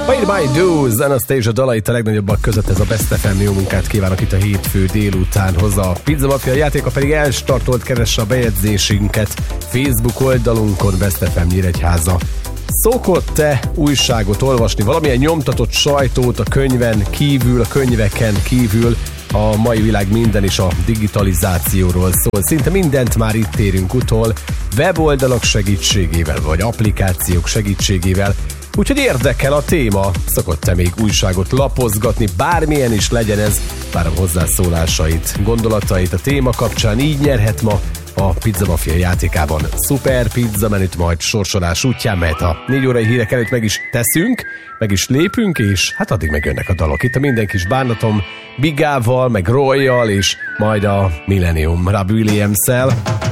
Bye Bye Do's, Anastasia dala itt a legnagyobbak között, ez a Best FM, jó munkát kívánok itt a hétfő délutánhoz. A Pizza Mafia játéka pedig elstartolt, keresse a bejegyzésünket Facebook oldalunkon, Best FM Nyíregyháza. Szokott-e újságot olvasni, valamilyen nyomtatott sajtót a könyven kívül, a könyveken kívül? A mai világ minden is a digitalizációról szól. Szinte mindent már itt érünk utol, weboldalak segítségével, vagy applikációk segítségével. Úgyhogy érdekel a téma, szokott-e még újságot lapozgatni, bármilyen is legyen ez, várom hozzászólásait, gondolatait a téma kapcsán, így nyerhet ma a Pizza Mafia játékában szuper pizza menüt, majd sorsolás útján, mert a 4 órai hírek előtt meg is teszünk, meg is lépünk, és hát addig megjönnek a dalok. Itt a Minden kis bánatom Bigával, meg Royal, és majd a Millennium Robbie Williams-szel.